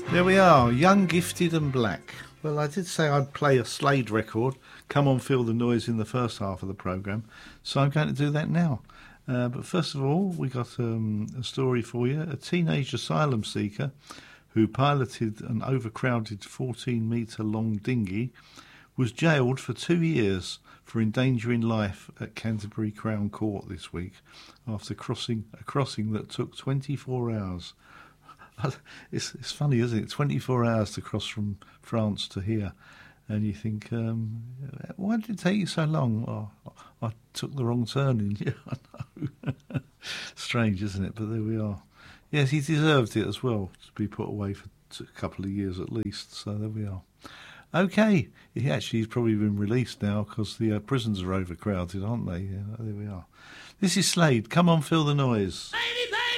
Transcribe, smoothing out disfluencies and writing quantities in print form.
There we are, Young, Gifted and Black. Well, I did say I'd play a Slade record, Come On Feel the Noise, in the first half of the programme, so I'm going to do that now. But first of all, we got a story for you. A teenage asylum seeker who piloted an overcrowded 14-metre long dinghy was jailed for 2 years for endangering life at Canterbury Crown Court this week after crossing a crossing that took 24 hours. It's funny, isn't it? 24 hours to cross from France to here. And you think, why did it take you so long? Oh, I took the wrong turning. Yeah, I know. Strange, isn't it? But there we are. Yes, he deserved it as well, to be put away for a couple of years at least. So there we are. Okay, he's probably been released now because the prisons are overcrowded, aren't they? Yeah, there we are. This is Slade. Come on, feel the noise. Baby,